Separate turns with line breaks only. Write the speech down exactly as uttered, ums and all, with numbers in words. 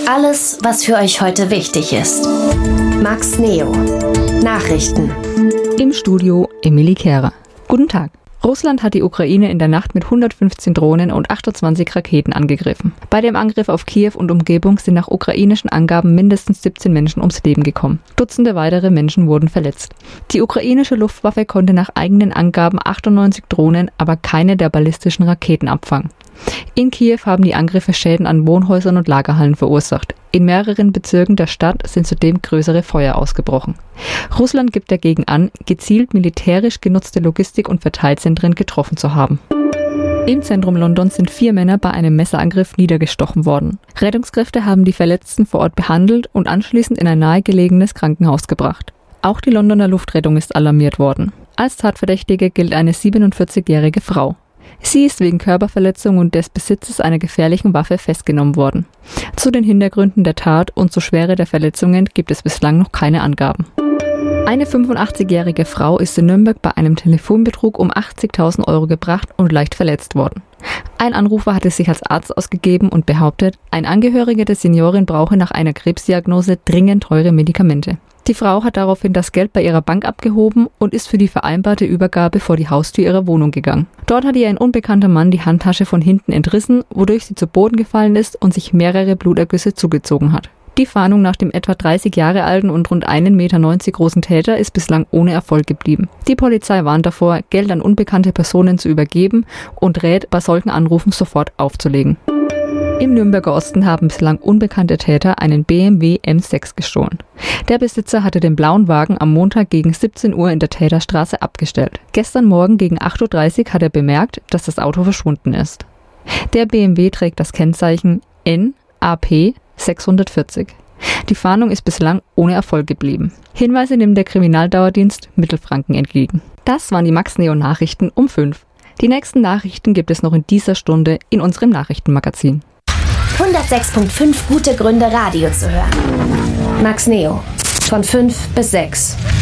Alles, was für euch heute wichtig ist. Max Neo. Nachrichten.
Im Studio Emilie Kehrer. Guten Tag. Russland hat die Ukraine in der Nacht mit hundertfünfzehn Drohnen und achtundzwanzig Raketen angegriffen. Bei dem Angriff auf Kiew und Umgebung sind nach ukrainischen Angaben mindestens siebzehn Menschen ums Leben gekommen. Dutzende weitere Menschen wurden verletzt. Die ukrainische Luftwaffe konnte nach eigenen Angaben achtundneunzig Drohnen, aber keine der ballistischen Raketen abfangen. In Kiew haben die Angriffe Schäden an Wohnhäusern und Lagerhallen verursacht. In mehreren Bezirken der Stadt sind zudem größere Feuer ausgebrochen. Russland gibt dagegen an, gezielt militärisch genutzte Logistik- und Verteilzentren getroffen zu haben. Im Zentrum Londons sind vier Männer bei einem Messerangriff niedergestochen worden. Rettungskräfte haben die Verletzten vor Ort behandelt und anschließend in ein nahegelegenes Krankenhaus gebracht. Auch die Londoner Luftrettung ist alarmiert worden. Als Tatverdächtige gilt eine siebenundvierzigjährige Frau. Sie ist wegen Körperverletzung und des Besitzes einer gefährlichen Waffe festgenommen worden. Zu den Hintergründen der Tat und zur Schwere der Verletzungen gibt es bislang noch keine Angaben. Eine fünfundachtzigjährige Frau ist in Nürnberg bei einem Telefonbetrug um achtzigtausend Euro gebracht und leicht verletzt worden. Ein Anrufer hatte sich als Arzt ausgegeben und behauptet, ein Angehöriger der Seniorin brauche nach einer Krebsdiagnose dringend teure Medikamente. Die Frau hat daraufhin das Geld bei ihrer Bank abgehoben und ist für die vereinbarte Übergabe vor die Haustür ihrer Wohnung gegangen. Dort hat ihr ein unbekannter Mann die Handtasche von hinten entrissen, wodurch sie zu Boden gefallen ist und sich mehrere Blutergüsse zugezogen hat. Die Fahndung nach dem etwa dreißig Jahre alten und rund einen Meter neunzig großen Täter ist bislang ohne Erfolg geblieben. Die Polizei warnt davor, Geld an unbekannte Personen zu übergeben und rät, bei solchen Anrufen sofort aufzulegen. Im Nürnberger Osten haben bislang unbekannte Täter einen B M W M sechs gestohlen. Der Besitzer hatte den blauen Wagen am Montag gegen siebzehn Uhr in der Täterstraße abgestellt. Gestern Morgen gegen acht Uhr dreißig hat er bemerkt, dass das Auto verschwunden ist. Der B M W trägt das Kennzeichen N A P sechshundertvierzig. Die Fahndung ist bislang ohne Erfolg geblieben. Hinweise nimmt der Kriminaldauerdienst Mittelfranken entgegen. Das waren die Max Neo Nachrichten um fünf. Die nächsten Nachrichten gibt es noch in dieser Stunde in unserem Nachrichtenmagazin.
hundertsechs Komma fünf gute Gründe, Radio zu hören. Max Neo. Von fünf bis sechs.